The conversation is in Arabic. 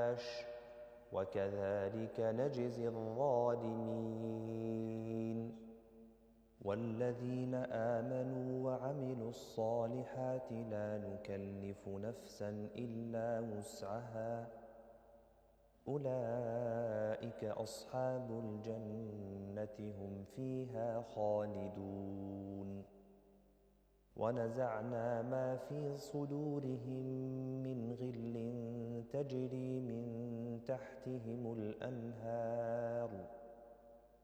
معاش وكذلك نجزي الظالمين والذين آمنوا وعملوا الصالحات لا نكلف نفسا إلا وسعها أولئك أصحاب الجنة هم فيها خالدون ونزعنا ما في صدورهم من غل تجري من تحتهم الأنهار